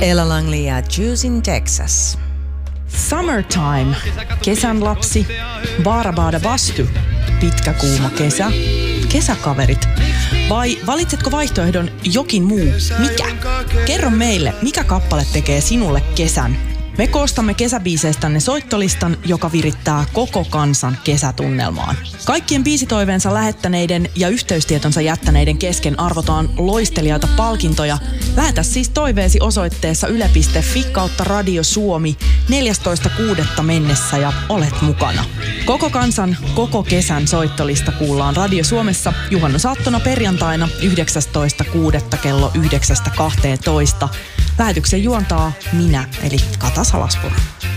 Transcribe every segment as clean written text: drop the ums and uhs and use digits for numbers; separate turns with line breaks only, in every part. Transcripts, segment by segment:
Ella Langley ja Juice in Texas.
Summertime, kesän lapsi, Baarabada Bastu, pitkä kuuma kesä, kesäkaverit. Vai valitsetko vaihtoehdon jokin muu? Mikä? Kerro meille, mikä kappale tekee sinulle kesän? Me koostamme kesäbiiseistänne soittolistan, joka virittää koko kansan kesätunnelmaan. Kaikkien biisitoiveensa lähettäneiden ja yhteystietonsa jättäneiden kesken arvotaan loistelijaita palkintoja. Lähetä siis toiveesi osoitteessa yle.fi/Radio Suomi 14.6. mennessä ja olet mukana. Koko kansan, koko kesän soittolista kuullaan Radio Suomessa juhannusaattona perjantaina 19.6. kello 9.12. Lähetyksen juontaa minä, eli Kata Salaspuro.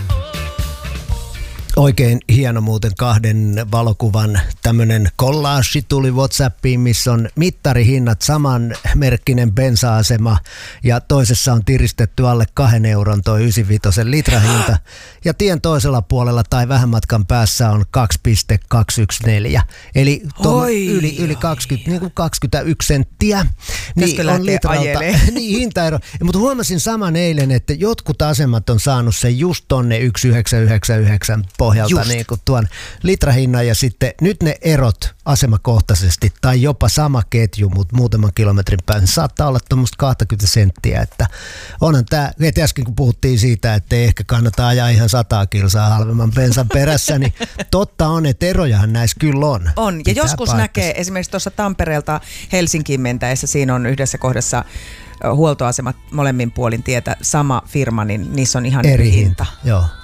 Oikein hieno muuten kahden valokuvan tämmönen collage tuli WhatsAppiin, missä on mittarihinnat, samanmerkkinen bensa-asema ja toisessa on tiristetty alle 2 euron toi 95 litrahinta ja tien toisella puolella tai vähän matkan päässä on 2,214 eli yli 20, niin kuin 21 senttiä niin on litralta niin hintaero. Mutta huomasin saman eilen, että jotkut asemat on saanut sen just tonne 1,999 pohjalta niin kuin tuon litrahinnan ja sitten nyt ne erot asemakohtaisesti tai jopa sama ketju, mutta muutaman kilometrin päässä saattaa olla tuommoista 20 senttiä, että onhan tämä, heti äsken kun puhuttiin siitä, että ei ehkä kannata ajaa ihan 100 kilsaa halvemman bensan perässä, niin totta on, että erojahan näissä kyllä on.
On, ja joskus näkee esimerkiksi tuossa Tampereelta Helsinkiin mentäessä, siinä on yhdessä kohdassa huoltoasemat molemmin puolin tietä, sama firma, niin niissä on ihan eri hinta.
Joo.